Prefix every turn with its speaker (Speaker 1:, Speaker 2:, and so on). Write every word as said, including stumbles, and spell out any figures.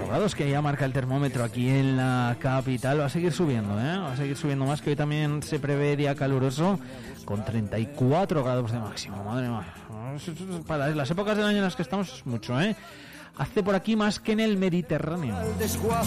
Speaker 1: veinticuatro grados que ya marca el termómetro aquí en la capital. Va a seguir subiendo, ¿eh? Va a seguir subiendo más, que hoy también se prevé día caluroso con treinta y cuatro grados de máximo. Madre mía. Para las épocas del año en las que estamos es mucho, ¿eh? Hace por aquí más que en el Mediterráneo.